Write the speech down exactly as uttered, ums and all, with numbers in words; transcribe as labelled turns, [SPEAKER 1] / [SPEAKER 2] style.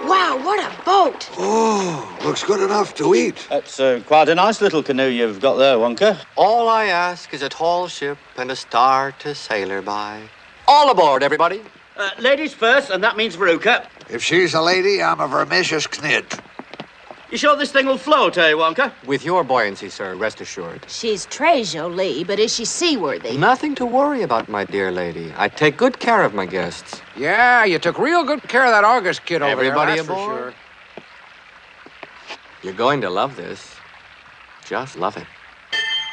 [SPEAKER 1] Wow, what a boat!
[SPEAKER 2] Oh, looks good enough to eat.
[SPEAKER 3] That's uh, quite a nice little canoe you've got there, Wonka.
[SPEAKER 4] All I ask is a tall ship and a star to sail her by. All aboard, everybody.
[SPEAKER 3] Uh, ladies first, and that means Veruca.
[SPEAKER 2] If she's a lady, I'm a vermicious knit.
[SPEAKER 3] You sure this thing will float, eh, Wonka?
[SPEAKER 4] With your buoyancy, sir, rest assured.
[SPEAKER 1] She's très jolie, but is she seaworthy?
[SPEAKER 4] Nothing to worry about, my dear lady. I take good care of my guests.
[SPEAKER 5] Yeah, you took real good care of that Argus kid over
[SPEAKER 4] Everybody
[SPEAKER 5] there, that's
[SPEAKER 4] aboard?
[SPEAKER 5] for sure.
[SPEAKER 4] You're going to love this. Just love it.